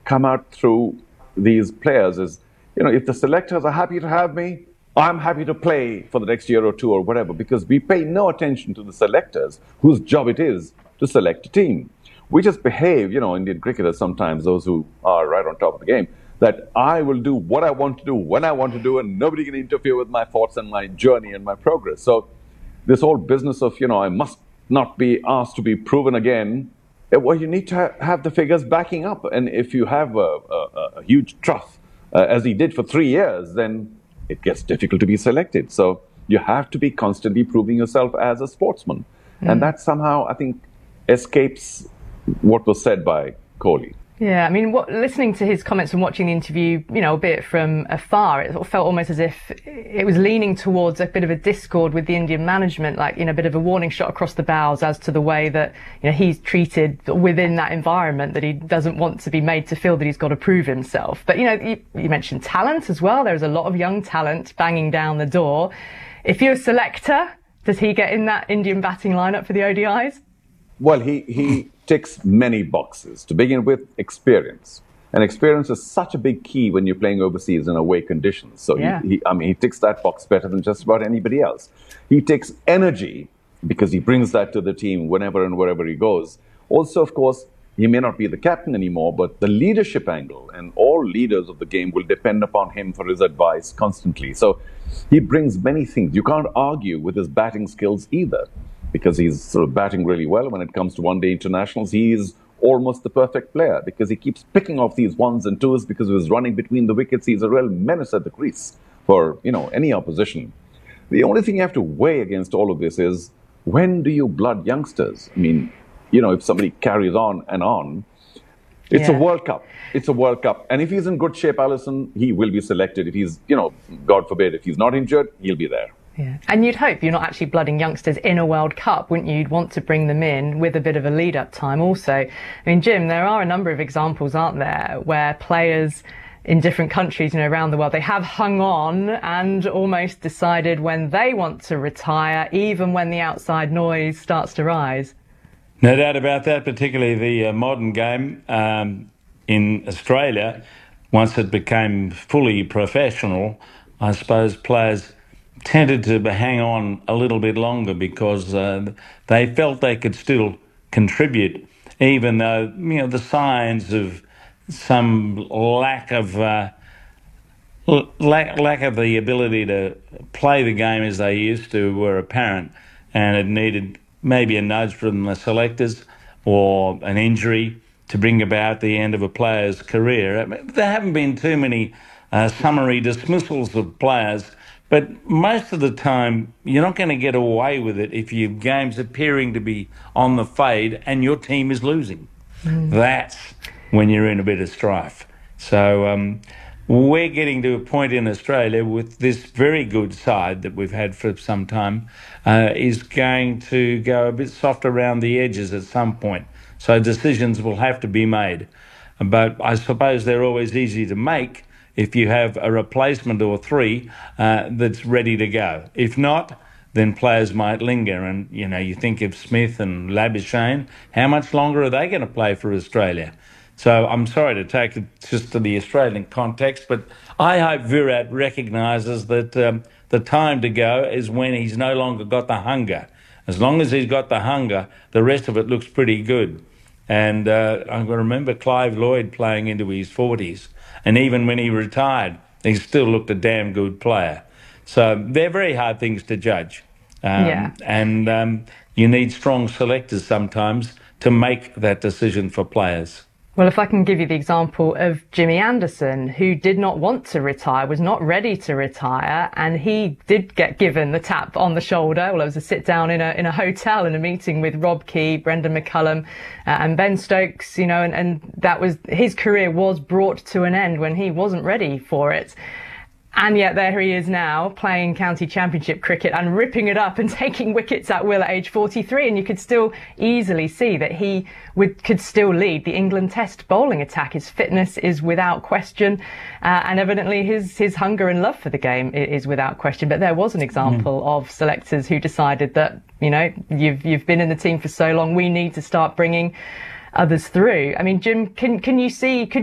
come out through these players is, if the selectors are happy to have me, I'm happy to play for the next year or two or whatever, because we pay no attention to the selectors whose job it is to select a team. We just behave, Indian cricketers sometimes, those who are right on top of the game, that I will do what I want to do when I want to do, and nobody can interfere with my thoughts and my journey and my progress. So this whole business of, I must not be asked to be proven again, well, you need to have the figures backing up. And if you have a huge trough, as he did for 3 years, then it gets difficult to be selected. So you have to be constantly proving yourself as a sportsman. And that somehow, I think, escapes what was said by Kohli. Yeah, I mean, listening to his comments and watching the interview, albeit from afar, it felt almost as if it was leaning towards a bit of a discord with the Indian management, like, a bit of a warning shot across the bows as to the way that, he's treated within that environment, that he doesn't want to be made to feel that he's got to prove himself. But, you mentioned talent as well. There's a lot of young talent banging down the door. If you're a selector, does he get in that Indian batting lineup for the ODIs? Well, he ticks many boxes. To begin with, experience. And experience is such a big key when you're playing overseas in away conditions. So he ticks that box better than just about anybody else. He takes energy because he brings that to the team whenever and wherever he goes. Also, of course, he may not be the captain anymore, but the leadership angle, and all leaders of the game will depend upon him for his advice constantly. So he brings many things. You can't argue with his batting skills either, because he's sort of batting really well. When it comes to one-day internationals, he is almost the perfect player because he keeps picking off these ones and twos because of his running between the wickets. He's a real menace at the crease for, any opposition. The only thing you have to weigh against all of this is, when do you blood youngsters? I mean, if somebody carries on, it's a World Cup. It's a World Cup. And if he's in good shape, Allison, he will be selected. If he's, God forbid, if he's not injured, he'll be there. Yeah. And you'd hope you're not actually blooding youngsters in a World Cup, wouldn't you? You'd want to bring them in with a bit of a lead-up time also. I mean, Jim, there are a number of examples, aren't there, where players in different countries, around the world, they have hung on and almost decided when they want to retire, even when the outside noise starts to rise. No doubt about that, particularly the modern game in Australia. Once it became fully professional, I suppose players tended to hang on a little bit longer because they felt they could still contribute, even though, the signs of some lack of the ability to play the game as they used to were apparent, and it needed maybe a nudge from the selectors or an injury to bring about the end of a player's career. I mean, there haven't been too many summary dismissals of players, but most of the time you're not going to get away with it if your game's appearing to be on the fade and your team is losing. That's when you're in a bit of strife. So we're getting to a point in Australia with this very good side that we've had for some time is going to go a bit soft around the edges at some point. So decisions will have to be made. But I suppose they're always easy to make if you have a replacement or three that's ready to go. If not, then players might linger. And, you think of Smith and Labuschagne, how much longer are they going to play for Australia? So I'm sorry to take it just to the Australian context, but I hope Virat recognises that the time to go is when he's no longer got the hunger. As long as he's got the hunger, the rest of it looks pretty good. And I remember Clive Lloyd playing into his 40s. And even when he retired, he still looked a damn good player. So they're very hard things to judge. And you need strong selectors sometimes to make that decision for players. Well, if I can give you the example of Jimmy Anderson, who did not want to retire, was not ready to retire, and he did get given the tap on the shoulder. Well, it was a sit down in a hotel in a meeting with Rob Key, Brendan McCullum, and Ben Stokes, and that was, his career was brought to an end when he wasn't ready for it. And yet there he is now playing county championship cricket and ripping it up and taking wickets at will at age 43. And you could still easily see that he could still lead the England Test bowling attack. His fitness is without question. And evidently his hunger and love for the game is without question. But there was an example of selectors who decided that, you've been in the team for so long, we need to start bringing others through. I mean, Jim, could